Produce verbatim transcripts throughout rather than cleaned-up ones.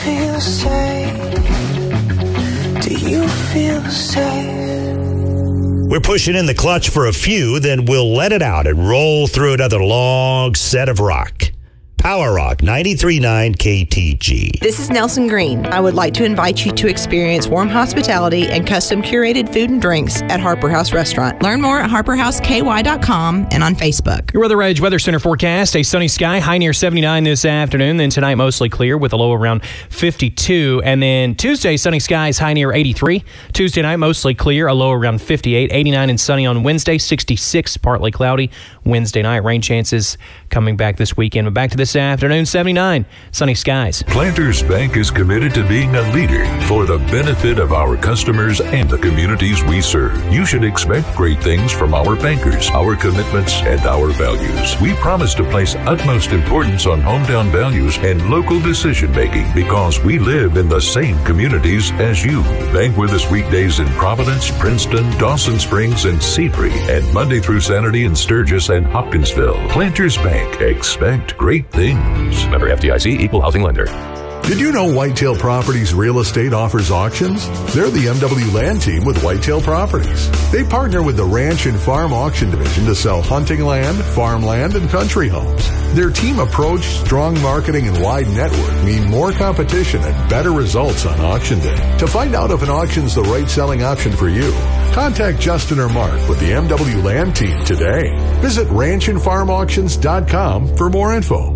feel safe? Do you feel safe? We're pushing in the clutch for a few, then we'll let it out and roll through another long set of rock. Power Rock ninety-three point nine K T G. This is Nelson Green. I would like to invite you to experience warm hospitality and custom curated food and drinks at Harper House Restaurant. Learn more at harper house k y dot com and on Facebook. Your Weather Edge Weather Center forecast: a sunny sky, high near seventy-nine this afternoon. Then tonight, mostly clear with a low around fifty-two. And then Tuesday, sunny skies, high near eighty-three. Tuesday night, mostly clear, a low around fifty-eight. eighty-nine and sunny on Wednesday, sixty-six, partly cloudy. Wednesday night, rain chances coming back this weekend. But back to this afternoon, seventy-nine, sunny skies. Planters Bank is committed to being a leader for the benefit of our customers and the communities we serve. You should expect great things from our bankers, our commitments, and our values. We promise to place utmost importance on hometown values and local decision making because we live in the same communities as you. Bank with us weekdays in Providence, Princeton, Dawson Springs, and Sebree, and Monday through Saturday in Sturgis and Hopkinsville. Planters Bank. Expect great things. Member F D I C, Equal Housing Lender. Did you know Whitetail Properties Real Estate offers auctions? They're the M W Land team with Whitetail Properties. They partner with the Ranch and Farm Auction Division to sell hunting land, farmland, and country homes. Their team approach, strong marketing, and wide network mean more competition and better results on auction day. To find out if an auction's the right selling option for you, contact Justin or Mark with the M W Land team today. Visit ranch and farm auctions dot com for more info.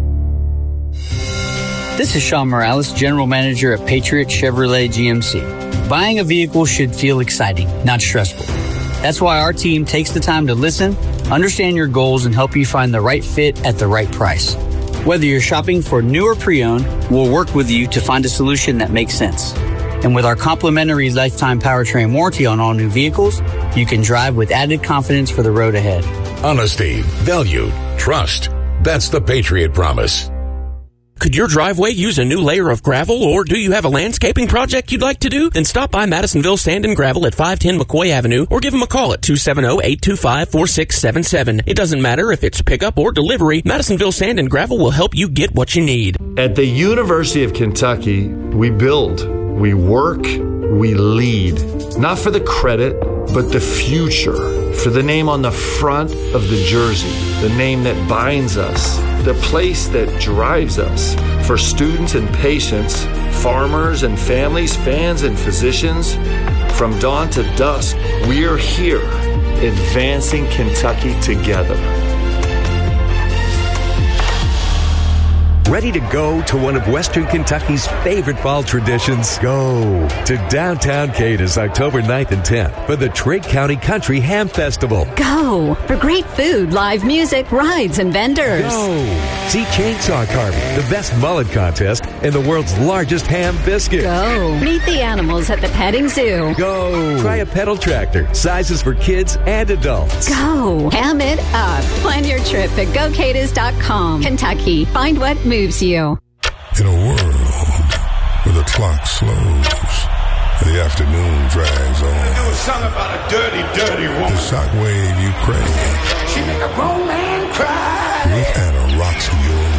This is Sean Morales, General Manager at Patriot Chevrolet G M C. Buying a vehicle should feel exciting, not stressful. That's why our team takes the time to listen, understand your goals, and help you find the right fit at the right price. Whether you're shopping for new or pre-owned, we'll work with you to find a solution that makes sense. And with our complimentary lifetime powertrain warranty on all new vehicles, you can drive with added confidence for the road ahead. Honesty, value, trust. That's the Patriot Promise. Could your driveway use a new layer of gravel, or do you have a landscaping project you'd like to do? Then stop by Madisonville Sand and Gravel at five ten McCoy Avenue or give them a call at two seven zero, eight two five, four six seven seven. It doesn't matter if it's pickup or delivery, Madisonville Sand and Gravel will help you get what you need. At the University of Kentucky, we build, we work, we lead. Not for the credit, but the future. For the name on the front of the jersey, the name that binds us, the place that drives us. For students and patients, farmers and families, fans and physicians, from dawn to dusk, we're here, advancing Kentucky together. Ready to go to one of Western Kentucky's favorite fall traditions? Go to downtown Cadiz October ninth and tenth for the Trigg County Country Ham Festival. Go for great food, live music, rides, and vendors. Go see chainsaw carving, the best mullet contest, and the world's largest ham biscuit. Go meet the animals at the petting zoo. Go try a pedal tractor, sizes for kids and adults. Go ham it up. Plan your trip at go cadiz dot com. Kentucky, find what moves you. In a world where the clock slows and the afternoon drags on, do a song about a dirty, dirty woman. The shockwave you crave She make a grown man cry. with Anna rocks your